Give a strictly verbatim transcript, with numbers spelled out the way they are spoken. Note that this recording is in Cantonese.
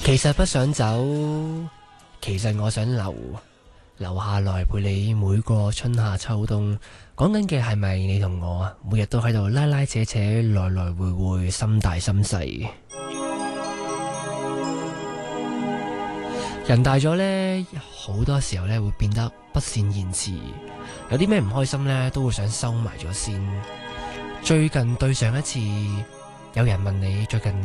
其實不想走，其實我想留，留下來陪你每個春夏秋冬。講緊嘅係咪你同我啊？每日都喺度拉拉扯扯，來來回回，心大心細。人大咗呢，好多時候呢會變得不善言辭，有啲咩唔開心呢，都會想收埋咗先。最近對上一次有人問你最近